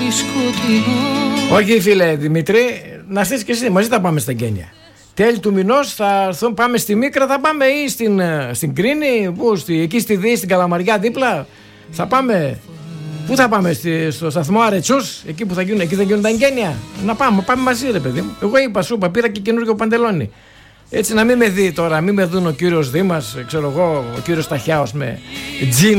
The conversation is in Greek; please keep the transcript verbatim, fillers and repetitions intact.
Όχι φίλε Δημήτρη, να στήσεις και εσύ, μαζί θα πάμε στα Εγγένεια. Τέλη του μηνός θα έρθουν, πάμε στη Μίκρα, θα πάμε ή στην, στην Κρίνη, που, στη, εκεί στη Δύση, στην Καλαμαριά δίπλα. Θα πάμε, πού θα πάμε, στη, στο σταθμό Αρετσούς, εκεί που θα γίνουν, εκεί θα γίνουν τα Εγγένεια. Να πάμε, πάμε μαζί ρε παιδί μου. Εγώ είπα, σου είπα, πήρα και καινούργιο παντελόνι. Έτσι να μην με δει τώρα, μην με δουν ο κύριος Δήμας, ξέρω εγώ, ο κύριος Ταχιάος με τζιν